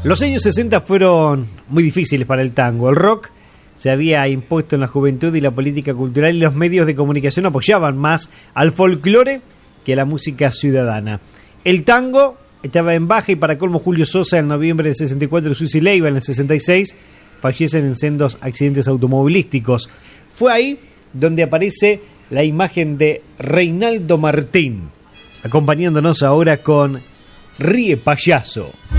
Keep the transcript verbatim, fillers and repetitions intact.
Los años sesenta fueron muy difíciles para el tango. El rock se había impuesto en la juventud y la política cultural, y los medios de comunicación apoyaban más al folclore que a la música ciudadana. El tango estaba en baja, y para colmo Julio Sosa en noviembre del sesenta y cuatro y Susi Leiva en el sesenta y seis fallecen en sendos accidentes automovilísticos. Fue ahí donde aparece la imagen de Reinaldo Martín, acompañándonos ahora con Ríe Payaso.